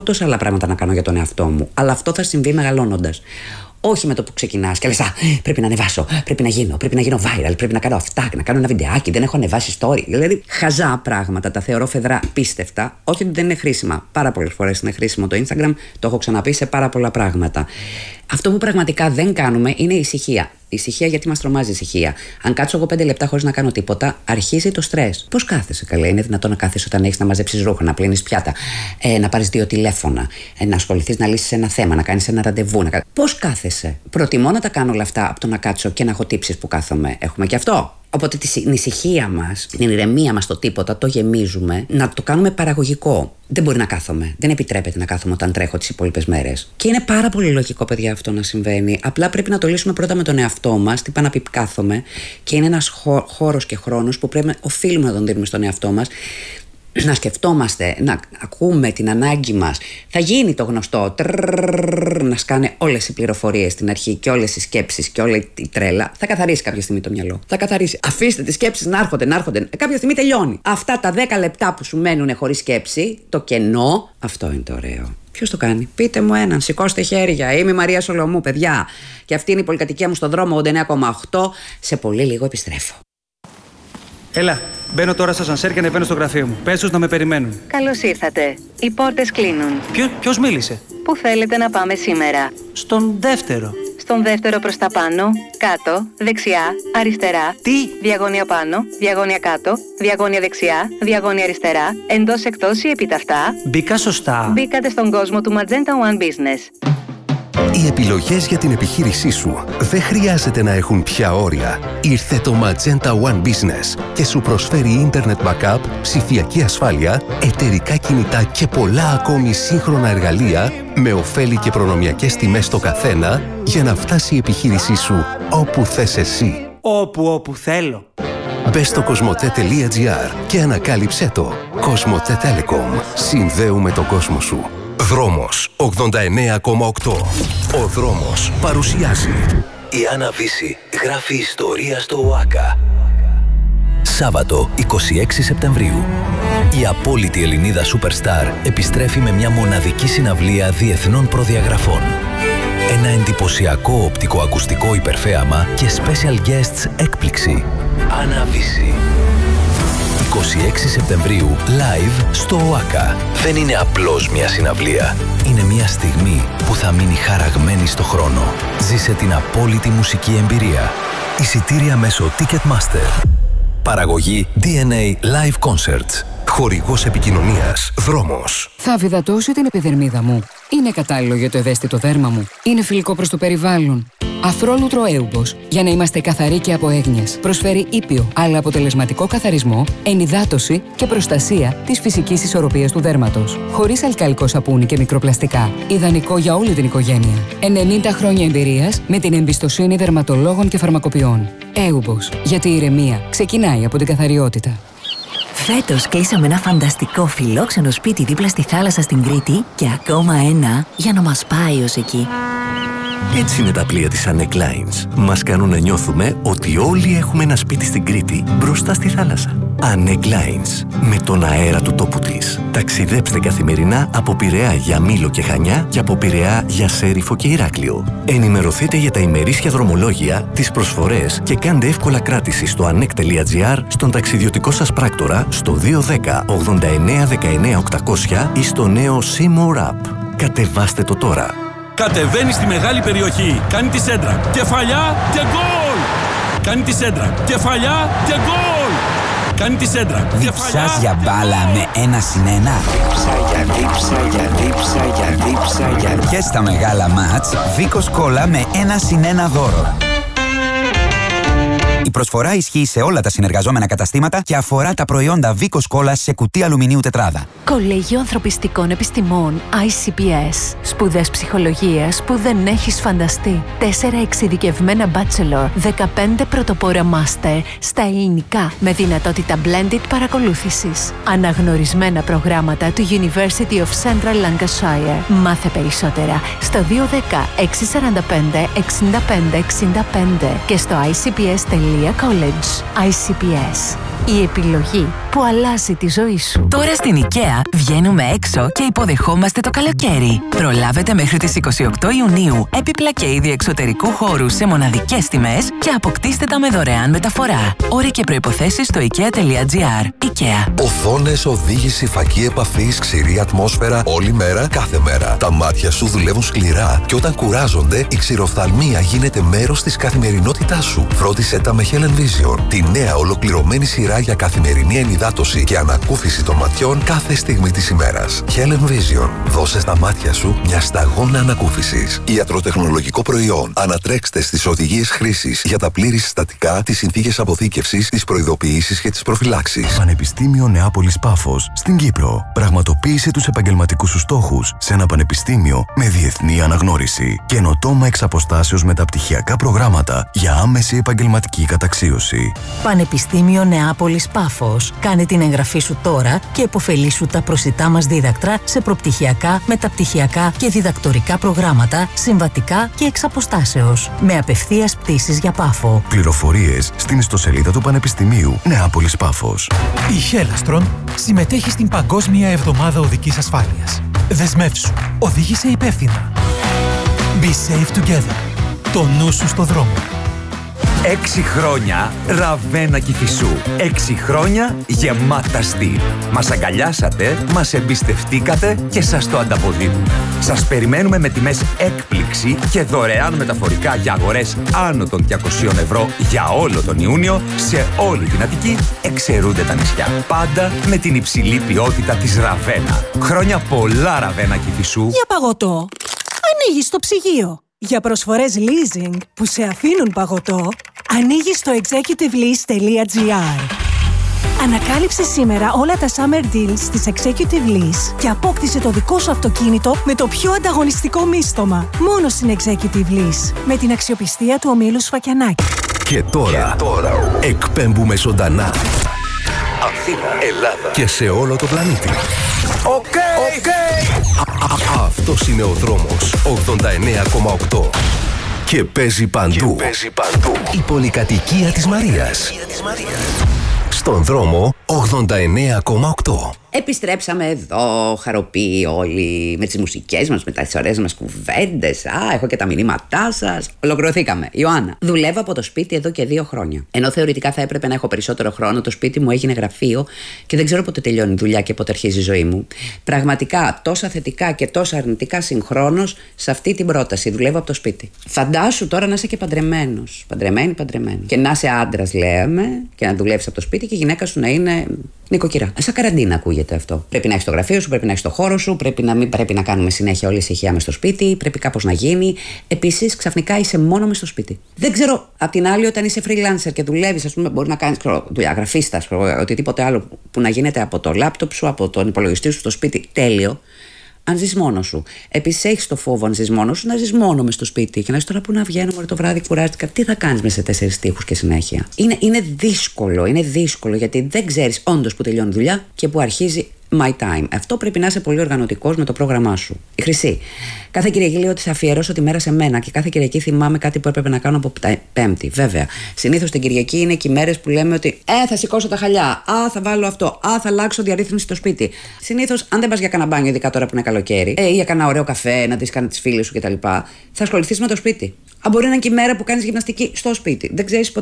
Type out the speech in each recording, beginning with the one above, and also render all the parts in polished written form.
Τόσα άλλα πράγματα να κάνω για τον εαυτό μου. Αλλά αυτό θα συμβεί μεγαλώνοντας. Όχι με το που ξεκινάς και λες, πρέπει να ανεβάσω, πρέπει να γίνω viral, πρέπει να κάνω αυτά, να κάνω ένα βιντεάκι, δεν έχω ανεβάσει story. Δηλαδή, χαζά πράγματα, τα θεωρώ φεδρά πίστευτα. Όχι ότι δεν είναι χρήσιμα. Πάρα πολλές φορές είναι χρήσιμο το Instagram, το έχω ξαναπεί σε πάρα πολλά πράγματα. Αυτό που πραγματικά δεν κάνουμε είναι η ησυχία. Η ησυχία, γιατί μας τρομάζει η ησυχία. Αν κάτσω εγώ 5 λεπτά χωρίς να κάνω τίποτα, αρχίζει το στρες. Πώς κάθεσαι, καλέ? Είναι δυνατόν να κάθεσαι όταν έχεις να μαζέψεις ρούχα, να πλύνεις πιάτα, να πάρεις 2 τηλέφωνα, να ασχοληθείς να λύσεις ένα θέμα, να κάνεις ένα ραντεβού? Πώς κάθεσαι? Προτιμώ να τα κάνω όλα αυτά από το να κάτσω και να έχω τύψεις που κάθομαι. Έχουμε και αυτό. Οπότε την ησυχία μας, την ηρεμία μας, το τίποτα, το γεμίζουμε, να το κάνουμε παραγωγικό. Δεν μπορεί να κάθομαι. Δεν επιτρέπεται να κάθομαι όταν τρέχω τις υπόλοιπες μέρες. Και είναι πάρα πολύ λογικό, παιδιά, αυτό να συμβαίνει. Απλά πρέπει να το λύσουμε πρώτα με τον εαυτό μας. Τι πάει να πει κάθομαι. Και είναι ένας χώρος και χρόνος που οφείλουμε να τον δίνουμε στον εαυτό μας. Να σκεφτόμαστε, να ακούμε την ανάγκη μας. Θα γίνει το γνωστό να σκάνε όλες οι πληροφορίες στην αρχή και όλες οι σκέψεις και όλη η τρέλα. Θα καθαρίσει κάποια στιγμή το μυαλό. Θα καθαρίσει. Αφήστε τις σκέψεις να έρχονται. Κάποια στιγμή τελειώνει. Αυτά τα 10 λεπτά που σου μένουν χωρίς σκέψη, το κενό, αυτό είναι το ωραίο. Ποιος το κάνει? Πείτε μου έναν. Σηκώστε χέρια. Είμαι η Μαρία Σολομού, παιδιά. Και αυτή είναι η πολυκατοικία μου στο δρόμο 89,8. Σε πολύ λίγο επιστρέφω. Έλα, μπαίνω τώρα στα σανσέρ και ανεβαίνω στο γραφείο μου. Πες τους να με περιμένουν. Καλώς ήρθατε. Οι πόρτες κλείνουν. Ποιος μίλησε? Πού θέλετε να πάμε σήμερα? Στον δεύτερο. Στον δεύτερο προς τα πάνω, κάτω, δεξιά, αριστερά. Τι? Διαγώνια πάνω, διαγώνια κάτω, διαγώνια δεξιά, διαγώνια αριστερά, εντός εκτός ή επιταυτά. Μπήκα σωστά? Μπήκατε στον κόσμο του Magenta One Business. Οι επιλογές για την επιχείρησή σου δεν χρειάζεται να έχουν πια όρια. Ήρθε το Magenta One Business και σου προσφέρει Internet Backup, ψηφιακή ασφάλεια, εταιρικά κινητά και πολλά ακόμη σύγχρονα εργαλεία με ωφέλη και προνομιακές τιμές στο καθένα για να φτάσει η επιχείρησή σου όπου θες εσύ. Όπου θέλω. Μπες στο cosmote.gr και ανακάλυψέ το. Cosmote Telecom. Συνδέουμε τον κόσμο σου. Δρόμος 89,8. Ο Δρόμος παρουσιάζει. Η Άννα Βύση γράφει ιστορία στο ΟΑΚΑ. Σάββατο 26 Σεπτεμβρίου. Η απόλυτη Ελληνίδα Superstar επιστρέφει με μια μοναδική συναυλία διεθνών προδιαγραφών. Ένα εντυπωσιακό οπτικοακουστικό υπερθέαμα και special guests έκπληξη. Άννα Βύση. 26 Σεπτεμβρίου, live στο ΟΑΚΑ. Δεν είναι απλώς μια συναυλία. Είναι μια στιγμή που θα μείνει χαραγμένη στο χρόνο. Ζήσε την απόλυτη μουσική εμπειρία. Εισιτήρια μέσω Ticketmaster. Παραγωγή DNA Live Concerts. Χορηγός επικοινωνίας Δρόμος. Θα βιδατώσει την επιδερμίδα μου. Είναι κατάλληλο για το ευαίσθητο δέρμα μου. Είναι φιλικό προς το περιβάλλον. Αφρόλουτρο Έουμπος, για να είμαστε καθαροί και από έγνοιες. Προσφέρει ήπιο, αλλά αποτελεσματικό καθαρισμό, ενυδάτωση και προστασία της φυσικής ισορροπίας του δέρματος. Χωρίς αλκαλικό σαπούνι και μικροπλαστικά. Ιδανικό για όλη την οικογένεια. 90 χρόνια εμπειρίας με την εμπιστοσύνη δερματολόγων και φαρμακοποιών. Έουμπος, γιατί η ηρεμία ξεκινάει από την καθαριότητα. Φέτος κλείσαμε ένα φανταστικό φιλόξενο σπίτι δίπλα στη θάλασσα στην Κρήτη και ακόμα ένα για να μας πάει ως εκεί. Έτσι είναι τα πλοία της Annec Lines. Μας κάνουν να νιώθουμε ότι όλοι έχουμε ένα σπίτι στην Κρήτη, μπροστά στη θάλασσα. Annec Lines. Με τον αέρα του τόπου της. Ταξιδέψτε καθημερινά από Πειραιά για Μήλο και Χανιά και από Πειραιά για Σέριφο και Ηράκλειο. Ενημερωθείτε για τα ημερήσια δρομολόγια, τις προσφορές και κάντε εύκολα κράτηση στο annec.gr, στον ταξιδιωτικό σας πράκτορα, στο 210 89 19 800 ή στο νέο Seymour App. Κατεβάστε το τώρα. Κατεβαίνει στη μεγάλη περιοχή. Κάνει τη σέντρα. Κεφαλιά και γκολ! Κάνει τη σέντρα. Κεφαλιά και γκολ! Κάνει τη σέντρα. Διψάς για μπάλα με 1-1. Διψά. Και στα μεγάλα μάτς, Βίκος Κόλλα με 1-1 δώρο. Η προσφορά ισχύει σε όλα τα συνεργαζόμενα καταστήματα και αφορά τα προϊόντα Βίκος Κόλλα σε κουτί αλουμινίου τετράδα. Κολέγιο Ανθρωπιστικών Επιστημών ICPS. Σπουδές ψυχολογίας που δεν έχεις φανταστεί. 4 εξειδικευμένα bachelor, 15 πρωτοπόρα master στα ελληνικά με δυνατότητα blended παρακολούθησης. Αναγνωρισμένα προγράμματα του University of Central Lancashire. Μάθε περισσότερα στο 210 645 65 65 και στο icps.college. ICPS. Η επιλογή που αλλάζει τη ζωή σου. Τώρα στην IKEA βγαίνουμε έξω και υποδεχόμαστε το καλοκαίρι. Προλάβετε μέχρι τις 28 Ιουνίου έπιπλα και είδη εξωτερικού χώρου σε μοναδικές τιμές και αποκτήστε τα με δωρεάν μεταφορά. Όροι και προϋποθέσεις στο ikea.gr. IKEA. Οθόνες, οδήγηση, φακή επαφής, ξηρή ατμόσφαιρα, όλη μέρα, κάθε μέρα. Τα μάτια σου δουλεύουν σκληρά και όταν κουράζονται, η ξηροφθαλμία γίνεται μέρος της καθημερινότητάς σου. Φρόντισε τα με Helen Vision, τη νέα ολοκληρωμένη σειρά για καθημερινή ενυδάτωση και ανακούφιση των ματιών κάθε στιγμή της ημέρας. Helen Vision. Δώσε στα μάτια σου μια σταγόνα ανακούφισης. Ιατροτεχνολογικό προϊόν. Ανατρέξτε στις οδηγίες χρήσης για τα πλήρη συστατικά, τις συνθήκες αποθήκευσης, τις προειδοποιήσεις και τις προφυλάξεις. Πανεπιστήμιο Νεάπολης Πάφος στην Κύπρο. Πραγματοποίησε τους επαγγελματικούς σου στόχους σε ένα πανεπιστήμιο με διεθνή αναγνώριση. Καινοτόμα εξ αποστάσεως μεταπτυχιακά προγράμματα για άμεση επαγγελματική καταξίωση. Πανεπιστήμιο Νεάπολης Πάφος. Κάνε την εγγραφή σου τώρα και επωφελήσου τα προσιτά μας δίδακτρα σε προπτυχιακά, μεταπτυχιακά και διδακτορικά προγράμματα, συμβατικά και εξ αποστάσεως. Με απευθείας πτήσεις για Πάφο. Πληροφορίες στην ιστοσελίδα του Πανεπιστημίου Νεάπολης Πάφος. Η Χέλαστρον συμμετέχει στην Παγκόσμια Εβδομάδα Οδικής Ασφάλειας. Δεσμεύσου. Οδήγησε υπεύθυνα. Be safe together. Το νου σου στο δρόμο. 6 χρόνια Ραβένα Κηφισού. 6 χρόνια γεμάτα στυλ. Μας αγκαλιάσατε, μας εμπιστευτήκατε και σας το ανταποδίδουμε. Σας περιμένουμε με τιμές έκπληξη και δωρεάν μεταφορικά για αγορές άνω των 200 ευρώ για όλο τον Ιούνιο σε όλη την Αττική, εξαιρούνται τα νησιά. Πάντα με την υψηλή ποιότητα της Ραβένα. Χρόνια πολλά Ραβένα Κηφισού. Για παγωτό, ανοίγεις το ψυγείο. Για προσφορές leasing που σε αφήνουν παγωτό, ανοίγεις στο executivelease.gr. Ανακάλυψε σήμερα όλα τα summer deals της Executive Lease και απόκτησε το δικό σου αυτοκίνητο με το πιο ανταγωνιστικό μίστομα. Μόνο στην Executive Lease, με την αξιοπιστία του ομίλου Σφακιανάκη. Και τώρα εκπέμπουμε ζωντανά Αθήνα, Ελλάδα και σε όλο το πλανήτη. Αυτός είναι ο δρόμος 89,8 και παίζει παντού. Η πολυκατοικία της Μαρίας. Στον δρόμο 89,8. Επιστρέψαμε εδώ, χαροποί όλοι, με τις μουσικές μας, με τις ωραίες μας κουβέντες. Έχω και τα μηνύματά σας. Ολοκληρωθήκαμε. Ιωάννα, δουλεύω από το σπίτι εδώ και 2 χρόνια. Ενώ θεωρητικά θα έπρεπε να έχω περισσότερο χρόνο, το σπίτι μου έγινε γραφείο και δεν ξέρω πότε τελειώνει η δουλειά και πότε αρχίζει η ζωή μου. Πραγματικά, τόσα θετικά και τόσα αρνητικά συγχρόνως σε αυτή την πρόταση. Δουλεύω από το σπίτι. Φαντάσου τώρα να είσαι και παντρεμένος. Παντρεμένο. Και να είσαι άντρας, λέμε, και να δουλεύεις από το σπίτι και η γυναίκα σου να είναι νοικοκυρά. Σαν καραντίνα ακούγεται αυτό. Πρέπει να έχεις το γραφείο σου, πρέπει να έχεις το χώρο σου, πρέπει να μην πρέπει να κάνουμε συνέχεια όλη ησυχία μες στο σπίτι, πρέπει κάπως να γίνει. Επίσης, ξαφνικά είσαι μόνο μες στο σπίτι. Δεν ξέρω, απ' την άλλη, όταν είσαι freelancer και δουλεύεις, ας πούμε, μπορεί να κάνεις δουλειά γραφίστας, οτιδήποτε άλλο που να γίνεται από το λάπτοπ σου, από τον υπολογιστή σου στο σπίτι. Τέλειο. Αν ζεις μόνος σου. Επίσης, έχεις το φόβο, αν ζεις μόνος σου, να ζεις μόνο μες στο σπίτι και να είσαι τώρα που να βγαίνω το βράδυ, κουράστηκα. Τι θα κάνεις μέσα σε 4 τοίχους και συνέχεια. Είναι δύσκολο γιατί δεν ξέρεις όντως που τελειώνει η δουλειά και που αρχίζει my time. Αυτό πρέπει να είσαι πολύ οργανωτικός με το πρόγραμμά σου. Η Χρυσή. Κάθε Κυριακή λέω ότι θα αφιερώσω τη μέρα σε μένα και κάθε Κυριακή θυμάμαι κάτι που έπρεπε να κάνω από Πέμπτη. Βέβαια. Συνήθως την Κυριακή είναι και οι μέρες που λέμε ότι θα σηκώσω τα χαλιά. Θα βάλω αυτό. Θα αλλάξω διαρρύθμιση στο σπίτι. Συνήθως, αν δεν πας για κανένα μπάνιο, ειδικά τώρα που είναι καλοκαίρι, ή για κανένα ωραίο καφέ, να δεις κανένα τις φίλες σου κτλ., θα ασχοληθείς με το σπίτι. Μπορεί να είναι και η μέρα που κάνεις γυμναστική στο σπίτι. Δεν ξέρεις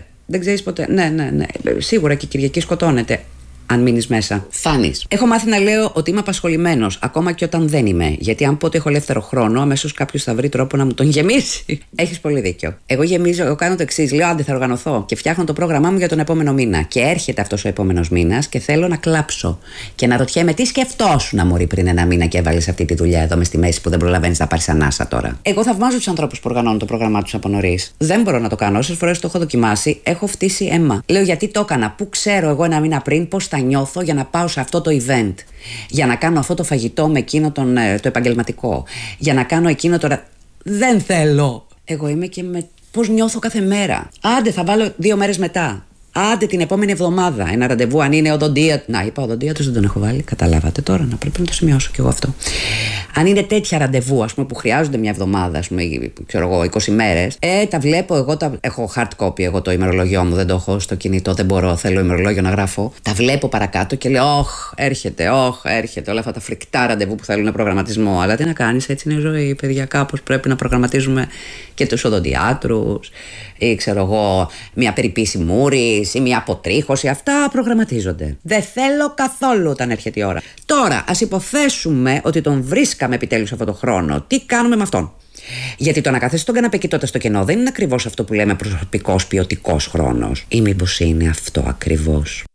ποτέ. Ναι. Σίγουρα και η Κυριακή σκοτώνεται. Αν μείνεις μέσα. Φάνεις. Έχω μάθει να λέω ότι είμαι απασχολημένος, ακόμα και όταν δεν είμαι. Γιατί αν πω ότι έχω ελεύθερο χρόνο, αμέσως κάποιος θα βρει τρόπο να μου τον γεμίσει. Έχεις πολύ δίκιο. Εγώ κάνω το εξής. Λέω, άντε θα οργανωθώ και φτιάχνω το πρόγραμμά μου για τον επόμενο μήνα. Και έρχεται αυτός ο επόμενος μήνας και θέλω να κλάψω. Και να ρωτιέμαι τι σκεφτόσουν να μωρή πριν 1 μήνα και έβαλες αυτή τη δουλειά εδώ μες στη μέση που δεν προλαβαίνεις να πάρεις ανάσα τώρα. Εγώ θαυμάζω τους ανθρώπους που οργανώνουν το πρόγραμμά τους από νωρίς. Δεν μπορώ να το κάνω. Όσες φορές το έχω δοκιμάσει, έχω φτύσει αίμα. Λέω, γιατί το έκανα, πού ξέρω εγώ 1 μήνα πριν πώς θα νιώθω για να πάω σε αυτό το event, για να κάνω αυτό το φαγητό με εκείνο το επαγγελματικό, για να κάνω εκείνο τώρα. Δεν θέλω. Εγώ είμαι και με πώς νιώθω κάθε μέρα. Άντε θα βάλω 2 μέρες μετά. Άντε την επόμενη εβδομάδα. Ένα ραντεβού, αν είναι οδοντία. Να, είπα οδοντίατρος, δεν τον έχω βάλει. Καταλάβατε τώρα, να πρέπει να το σημειώσω κι εγώ αυτό. Αν είναι τέτοια ραντεβού, ας πούμε, που χρειάζονται μια εβδομάδα, ας πούμε, ξέρω εγώ, 20 μέρες, τα βλέπω εγώ. Έχω hard copy εγώ το ημερολόγιό μου, δεν το έχω στο κινητό, δεν μπορώ. Θέλω ημερολόγιο να γράφω. Τα βλέπω παρακάτω και λέω, έρχεται. Όλα αυτά τα φρικτά ραντεβού που θέλουν προγραμματισμό. Αλλά τι να κάνεις, έτσι είναι η ζωή, παιδιά. Κάπως πρέπει να προγραμματίζουμε και τους οδοντιάτρους, ή ξέρω εγώ, μια περιποίηση μούρης ή μια αποτρίχωση. Αυτά προγραμματίζονται. Δεν θέλω καθόλου όταν έρχεται η ώρα. Τώρα, ας υποθέσουμε ότι τον βρίσκαμε επιτέλους αυτόν τον χρόνο. Τι κάνουμε με αυτόν? Γιατί το να κάθεσαι τον καναπέ κοιτώντας στο κενό δεν είναι ακριβώς αυτό που λέμε προσωπικός ποιοτικός χρόνος. Ή μήπως είναι αυτό ακριβώς?